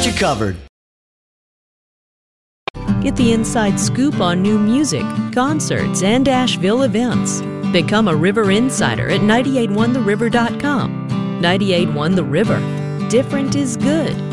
you covered. Get the inside scoop on new music, concerts, and Asheville events. Become a River Insider at 981theriver.com. 981 The River. Different is good.